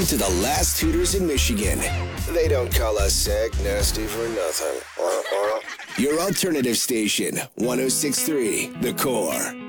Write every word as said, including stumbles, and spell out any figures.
to the last Hooters in Michigan. They don't call us Sag Nasty for nothing. Your alternative station, one oh six point three The Core.